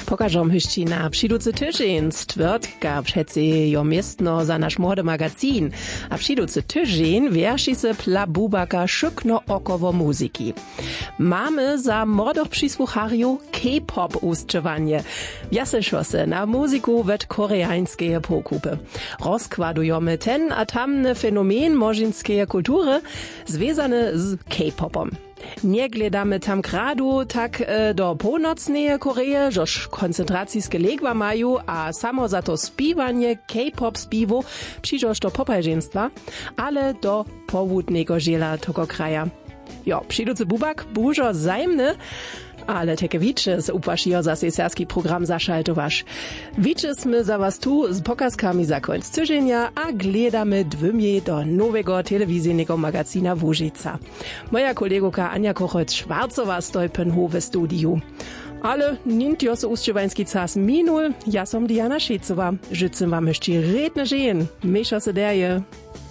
Pokażom hyści na přiducy tydzień stwiertka přeci jo miestno za nasz młody magazin. A přiducy tydzień wierši se Pla Bubaka szykno około muzyki. Mamy za młodych przysłuchariów K-pop ustczywanie. Wjasyszo se na muzyku wet koreańskie pokupy. Rozkładujemy ten a tamny fenomen morzyńskiej kultury związany z K-popom. Nie gledamy tam kradu tak do północnej Koreje, żoż koncentracijskie legła mają, a samo za to spiwanie K-pop spiwu przyjdziesz do popajženstwa, ale do połudnego žiela tego kraja. Jo, přiducy Bubak bužo zajmny, ale teke wicze z upłaszijo za seserski program zašaltowaš. Wicze sme za was tu z pokazkami za końc tydzienia, a gledamy dwymie do nowego telewizyjnego magazina Łużyca. Moja kolegoka Ania Kochoć-Szwarcowa stoi penhowe studiu. Ale nintio se ustczywański czas minul, ja som Diana Šecowa. Życzę wam jeszcze redne dzień. Mysza se derje.